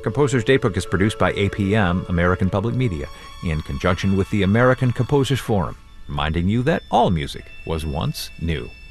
Composer's Datebook is produced by APM, American Public Media, in conjunction with the American Composers Forum, reminding you that all music was once new.